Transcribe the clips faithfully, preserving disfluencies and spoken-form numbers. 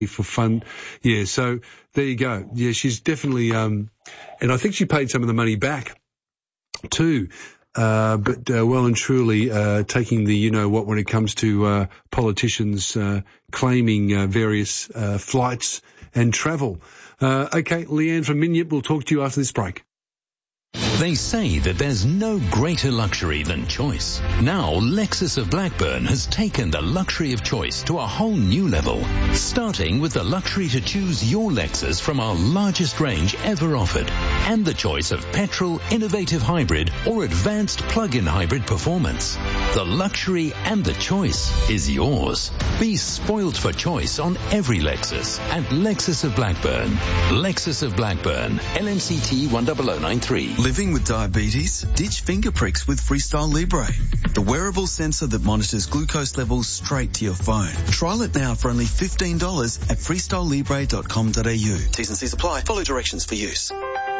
for fun. Yeah, so there you go. Yeah, she's definitely, um, and I think she paid some of the money back too. Uh, but uh, well and truly uh, taking the you-know-what when it comes to uh, politicians uh, claiming uh, various uh, flights and travel. Uh, okay, Leanne from Minyip, we'll talk to you after this break. They say that there's no greater luxury than choice. Now, Lexus of Blackburn has taken the luxury of choice to a whole new level, starting with the luxury to choose your Lexus from our largest range ever offered, and the choice of petrol, innovative hybrid, or advanced plug-in hybrid performance. The luxury and the choice is yours. Be spoiled for choice on every Lexus at Lexus of Blackburn. Lexus of Blackburn, L M C T one zero zero nine three. Living with diabetes? Ditch finger pricks with Freestyle Libre, the wearable sensor that monitors glucose levels straight to your phone. Trial it now for only fifteen dollars at freestyle libre dot com dot a u. T's and C's apply. Follow directions for use.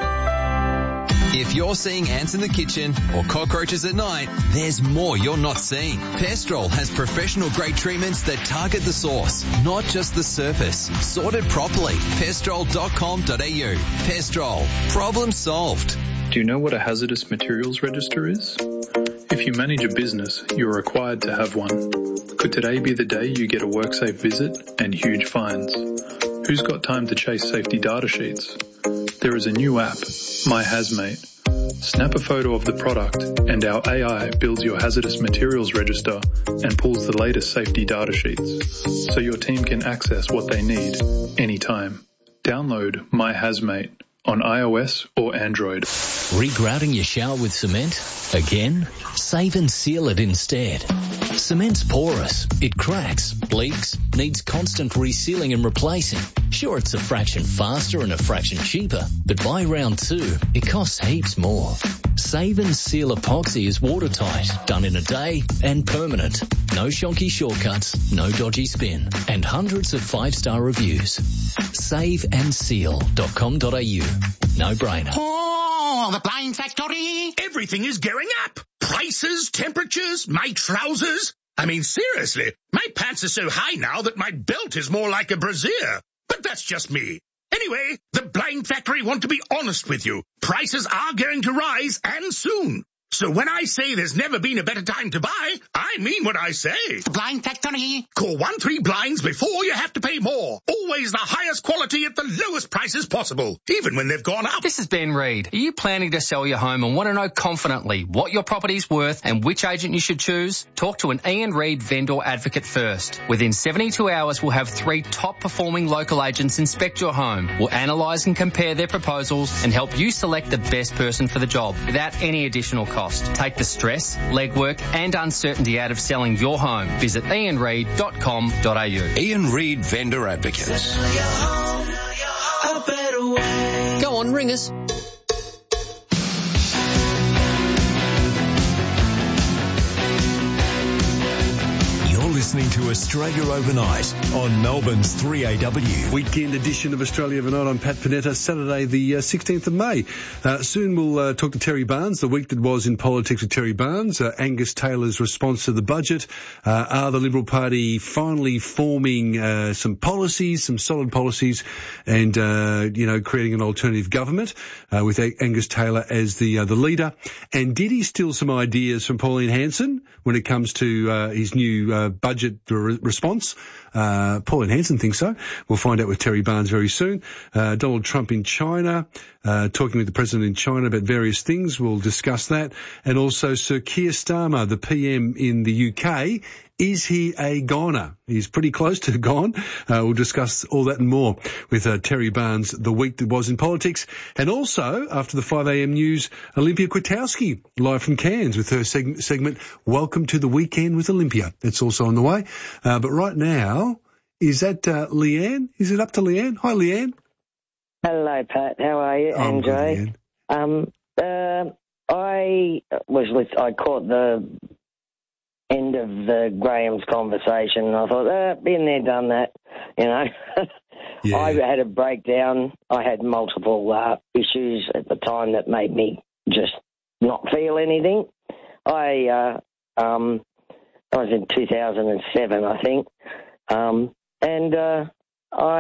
If you're seeing ants in the kitchen or cockroaches at night, there's more you're not seeing. Pestrol has professional-grade treatments that target the source, not just the surface. Sorted properly. pestrol dot com dot a u. Pestrol. Problem solved. Do you know what a hazardous materials register is? If you manage a business, you're required to have one. Could today be the day you get a WorkSafe visit and huge fines? Who's got time to chase safety data sheets? There is a new app, My Hazmate. Snap a photo of the product and our A I builds your hazardous materials register and pulls the latest safety data sheets so your team can access what they need anytime. Download My Hazmate on iOS or Android. Regrouting your shower with cement? Again? Save and seal it instead. Cement's porous. It cracks, leaks, needs constant resealing and replacing. Sure, it's a fraction faster and a fraction cheaper, but by round two, it costs heaps more. Save and Seal Epoxy is watertight, done in a day, and permanent. No shonky shortcuts, no dodgy spin, and hundreds of five-star reviews. save and seal dot com dot a u. No brainer. Oh, the Blind Factory! Everything is going up. Prices, temperatures, my trousers. I mean, seriously, my pants are so high now that my belt is more like a brassiere. But that's just me. Anyway, the Blind Factory want to be honest with you. Prices are going to rise, and soon. So when I say there's never been a better time to buy, I mean what I say. The Blind Factory. Call one three blinds before you have to pay more. Always the highest quality at the lowest prices possible, even when they've gone up. This is Ben Reid. Are you planning to sell your home and want to know confidently what your property's worth and which agent you should choose? Talk to an Ian Reid vendor advocate first. Within seventy-two hours, we'll have three top-performing local agents inspect your home. We'll analyse and compare their proposals and help you select the best person for the job without any additional cost. Take the stress, legwork and uncertainty out of selling your home. Visit ian reid dot com dot a u. Ian Reid Vendor Advocates. Go on, ring us. Listening to Australia Overnight on Melbourne's three A W. Weekend edition of Australia Overnight on Pat Panetta, Saturday the uh, sixteenth of May. Uh, soon we'll uh, talk to Terry Barnes, the week that was in politics with Terry Barnes, uh, Angus Taylor's response to the budget. Uh, are the Liberal Party finally forming uh, some policies, some solid policies, and, uh, you know, creating an alternative government uh, with a- Angus Taylor as the uh, the leader? And did he steal some ideas from Pauline Hanson when it comes to uh, his new uh, budget? Budget re- response. Uh, Pauline Hanson thinks so. We'll find out with Terry Barnes very soon. Uh, Donald Trump in China, uh, talking with the president in China about various things. We'll discuss that. And also Sir Keir Starmer, the P M in the U K. Is he a goner? He's pretty close to gone. Uh, we'll discuss all that and more with uh, Terry Barnes, the week that was in politics. And also, after the five a.m. news, Olympia Kwiatkowski, live from Cairns with her seg- segment, Welcome to the Weekend with Olympia. That's also on the way. Uh, but right now, is that uh, Leanne? Is it up to Leanne? Hi, Leanne. Hello, Pat. How are you? I'm Andre. good, um, uh, I was with, I caught the end of the Graham's conversation, and I thought, uh, been there, done that, you know. Yeah. I had a breakdown. I had multiple uh, issues at the time that made me just not feel anything. I uh, um, I was in two thousand seven, I think, um, and uh, I